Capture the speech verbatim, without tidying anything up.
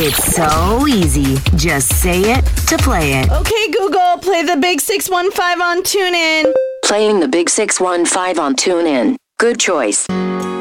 It's so easy. Just say it to play it. Okay, Google, play the Big six one five on TuneIn. Playing the Big six one five on TuneIn. Good choice.